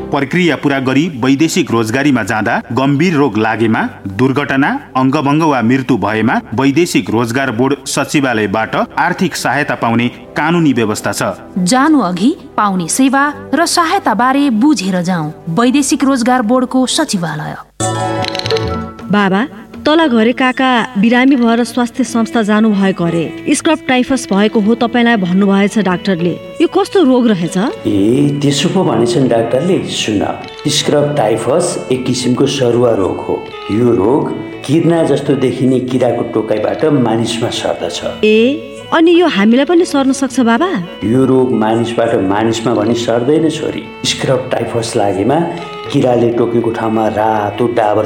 प्रक्रिया पूरा गरी वैदेशिक रोजगारीमा जाँदा गम्भीर रोग लागेमा, दुर्घटना, अङ्गभङ्ग वा मृत्यु भएमा वैदेशिक रोजगार बोर्ड सचिवालयबाट आर्थिक सहायता पाउने कानुनी व्यवस्था छ। जानु अघि पाउने सेवा र सहायता बारे बुझेर जाउँ। वैदेशिक रोजगार बोर्डको सचिवालय। बाबा, तल घरे काका बिरामी भएर स्वास्थ्य संस्था जानु भएको अरे। स्क्रब टाइफस भएको हो तपाईलाई भन्नुभएछ डाक्टरले। यो कस्तो रोग रहेछ? त्यसो पो भनेछन् डाक्टरले। सुन, स्क्रब टाइफस एक किसिमको सरुवा रोग हो। यो रोग किर्ना जस्तो देखिने किराको टोकाइबाट मानिसमा सर्दछ। अनि यो हामीलाई पनि सर्न सक्छ बाबा? यो रोग मानिसबाट मानिसमा भने सर्दैन छोरी। स्क्रब टाइफस लागेमा किराले टोकेको ठाउँमा रातो डाबर